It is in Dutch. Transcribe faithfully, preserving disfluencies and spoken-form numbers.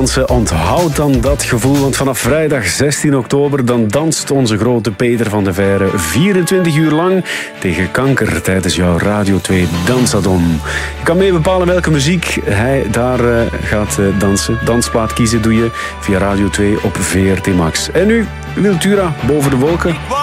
dansen, onthoud dan dat gevoel. Want vanaf vrijdag zestien oktober dan danst onze grote Peter van de Veire vierentwintig uur lang tegen kanker tijdens jouw Radio twee Dansadon. Je kan mee bepalen welke muziek hij daar uh, gaat uh, dansen. Dansplaat kiezen doe je via Radio twee op V R T Max. En nu, Wiltura, Boven de Wolken.